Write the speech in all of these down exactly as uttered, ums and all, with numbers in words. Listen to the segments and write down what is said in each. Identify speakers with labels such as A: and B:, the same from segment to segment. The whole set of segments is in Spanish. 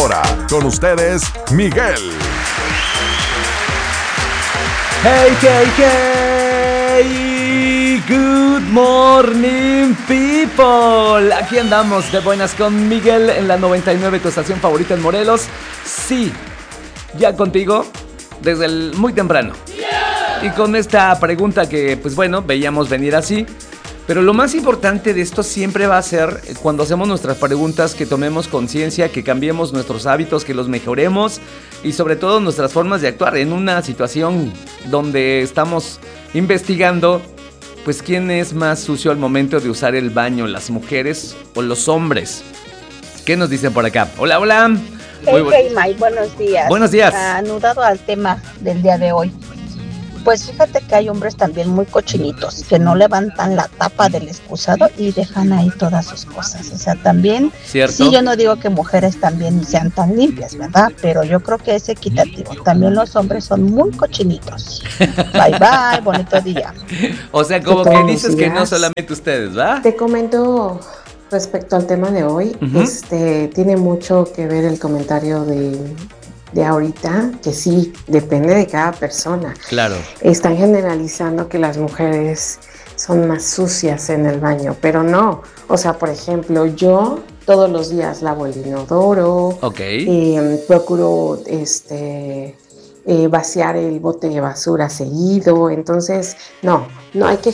A: ahora, con ustedes, Miguel.
B: Hey, hey, hey, good morning, people. Aquí andamos de buenas con Miguel en la noventa y nueve, tu estación favorita en Morelos. Sí, ya contigo desde el muy temprano. Y con esta pregunta que, pues bueno, veíamos venir así. Pero lo más importante de esto siempre va a ser, cuando hacemos nuestras preguntas, que tomemos conciencia, que cambiemos nuestros hábitos, que los mejoremos y sobre todo nuestras formas de actuar en una situación donde estamos investigando, pues quién es más sucio al momento de usar el baño, las mujeres o los hombres. ¿Qué nos dicen por acá? Hola, hola.
C: Hey, bu- hey Mike, buenos días.
B: Buenos días.
C: Anudado al tema del día de hoy. Pues fíjate que hay hombres también muy cochinitos que no levantan la tapa del excusado y dejan ahí todas sus cosas. O sea, también,
B: ¿cierto?
C: Sí, yo no digo que mujeres también sean tan limpias, ¿verdad? Pero yo creo que es equitativo. También los hombres son muy cochinitos. Bye, bye, bonito día.
B: O sea, como que dices que no solamente ustedes, ¿va?
D: Te comento respecto al tema de hoy, uh-huh. este tiene mucho que ver el comentario de... de ahorita, que sí, depende de cada persona.
B: Claro.
D: Están generalizando que las mujeres son más sucias en el baño, pero no. O sea, por ejemplo, yo todos los días lavo el inodoro,
B: okay.
D: eh, procuro este, eh, vaciar el bote de basura seguido, entonces, no, no hay que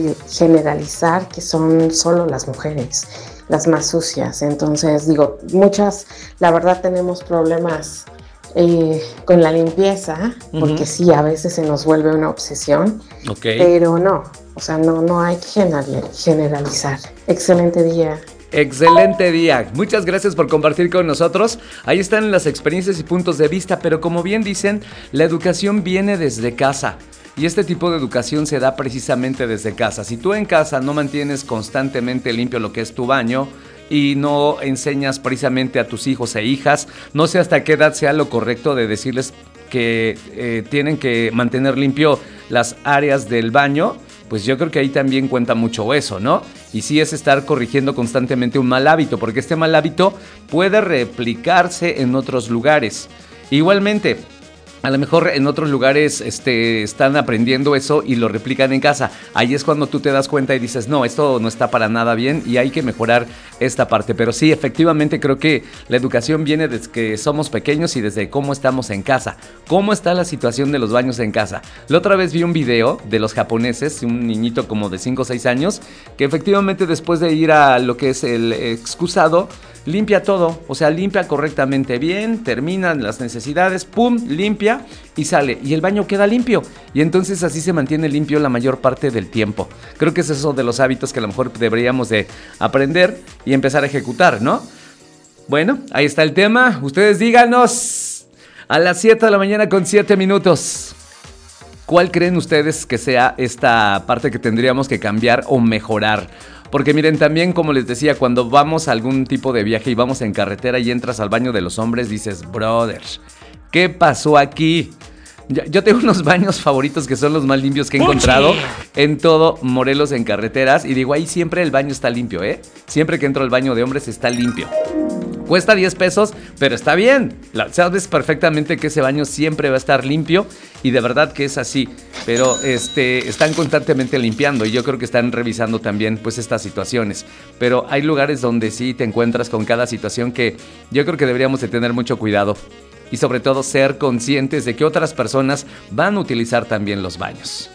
D: generalizar que son solo las mujeres las más sucias. Entonces, digo, muchas, la verdad, tenemos problemas Eh, con la limpieza, porque uh-huh. sí, a veces se nos vuelve una obsesión,
B: okay.
D: pero no, o sea, no, no hay que generalizar. Excelente día.
B: Excelente día. Muchas gracias por compartir con nosotros. Ahí están las experiencias y puntos de vista, pero como bien dicen, la educación viene desde casa. Y este tipo de educación se da precisamente desde casa. Si tú en casa no mantienes constantemente limpio lo que es tu baño y no enseñas precisamente a tus hijos e hijas, no sé hasta qué edad sea lo correcto de decirles que eh, tienen que mantener limpio las áreas del baño, pues yo creo que ahí también cuenta mucho eso, ¿no? Y sí es estar corrigiendo constantemente un mal hábito, porque este mal hábito puede replicarse en otros lugares. Igualmente, a lo mejor en otros lugares este, están aprendiendo eso y lo replican en casa. Ahí es cuando tú te das cuenta y dices, no, esto no está para nada bien y hay que mejorar esta parte. Pero sí, efectivamente creo que la educación viene desde que somos pequeños y desde cómo estamos en casa. ¿Cómo está la situación de los baños en casa? La otra vez vi un video de los japoneses, un niñito como de cinco o seis años, que efectivamente después de ir a lo que es el excusado, limpia todo, o sea, limpia correctamente bien, terminan las necesidades, pum, limpia y sale. Y el baño queda limpio. Y entonces así se mantiene limpio la mayor parte del tiempo. Creo que es eso de los hábitos que a lo mejor deberíamos de aprender y empezar a ejecutar, ¿no? Bueno, ahí está el tema. Ustedes díganos a las siete de la mañana con siete minutos. ¿Cuál creen ustedes que sea esta parte que tendríamos que cambiar o mejorar? Porque miren, también como les decía, cuando vamos a algún tipo de viaje y vamos en carretera y entras al baño de los hombres, dices, brother, ¿qué pasó aquí? Yo tengo unos baños favoritos que son los más limpios que he encontrado en todo Morelos en carreteras. Y digo, ahí siempre el baño está limpio, ¿eh? Siempre que entro al baño de hombres está limpio. Cuesta diez pesos, pero está bien. Sabes perfectamente que ese baño siempre va a estar limpio y de verdad que es así. Pero este, están constantemente limpiando y yo creo que están revisando también pues estas situaciones. Pero hay lugares donde sí te encuentras con cada situación que yo creo que deberíamos de tener mucho cuidado. Y sobre todo ser conscientes de que otras personas van a utilizar también los baños.